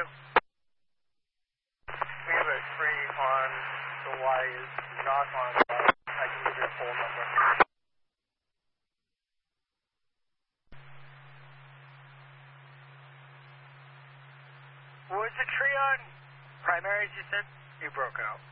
We have a tree on the Y is not on the I can give you a phone number. What was the tree on? Primaries, you said? You broke out.